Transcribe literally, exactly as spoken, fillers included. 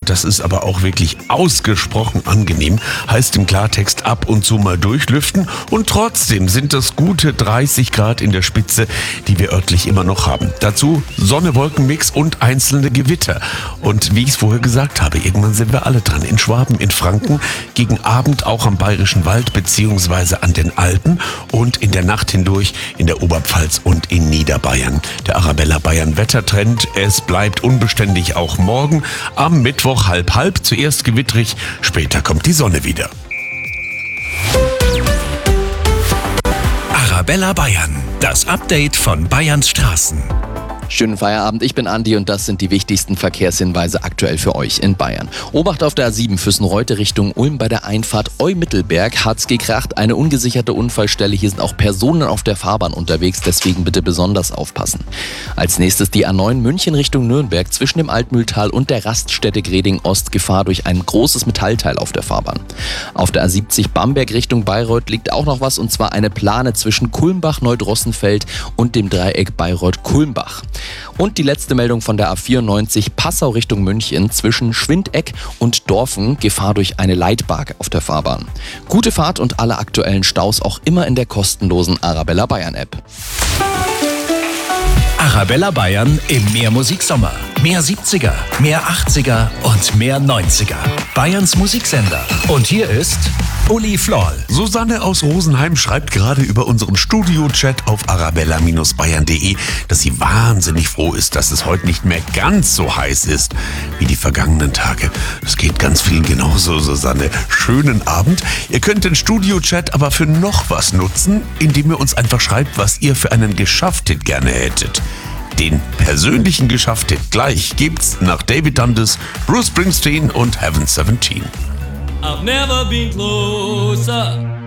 das ist aber auch wirklich ausgesprochen angenehm. Heißt im Klartext ab und zu mal durchlüften und trotzdem sind das gute dreißig Grad in der Spitze, die wir örtlich immer noch haben. Dazu Sonne-Wolken-Mix und einzelne Gewitter. Und wie ich es vorher gesagt habe, irgendwann sind wir alle dran. In Schwaben, in Franken, gegen Abend auch am Bayerischen Wald beziehungsweise an den Alpen und in der Nacht hindurch in der Oberpfalz und in Niederbayern. Der Arabella Bayern Wettertrend, es bleibt unbeständig auch morgen. Am Mittwoch halb halb, zuerst gewittrig, später kommt die Sonne wieder. Arabella Bayern, das Update von Bayerns Straßen. Schönen Feierabend, ich bin Andi und das sind die wichtigsten Verkehrshinweise aktuell für euch in Bayern. Obacht auf der A sieben Füssen-Reute Richtung Ulm bei der Einfahrt Eu-Mittelberg hat's gekracht. Eine ungesicherte Unfallstelle, hier sind auch Personen auf der Fahrbahn unterwegs, deswegen bitte besonders aufpassen. Als nächstes die A neun München Richtung Nürnberg zwischen dem Altmühltal und der Raststätte Greding Ost, Gefahr durch ein großes Metallteil auf der Fahrbahn. Auf der A siebzig Bamberg Richtung Bayreuth liegt auch noch was, und zwar eine Plane zwischen Kulmbach-Neudrossenfeld und dem Dreieck Bayreuth-Kulmbach. Und die letzte Meldung von der A vierundneunzig Passau Richtung München zwischen Schwindeck und Dorfen, Gefahr durch eine Leitbarke auf der Fahrbahn. Gute Fahrt und alle aktuellen Staus auch immer in der kostenlosen Arabella Bayern App. Arabella Bayern im Mehr-Musik-Sommer. Mehr siebziger, mehr achtziger und mehr neunziger. Bayerns Musiksender. Und hier ist Uli Floll. Susanne aus Rosenheim schreibt gerade über unseren Studio-Chat auf arabella Bayern punkt de, dass sie wahnsinnig froh ist, dass es heute nicht mehr ganz so heiß ist wie die vergangenen Tage. Es geht ganz vielen genauso, Susanne. Schönen Abend. Ihr könnt den Studio-Chat aber für noch was nutzen, indem ihr uns einfach schreibt, was ihr für einen Geschafft-Hit gerne hättet. Den persönlichen Geschafft-Hit gleich gibt's nach David Dundas, Bruce Springsteen und Heaven siebzehn. I've never been closer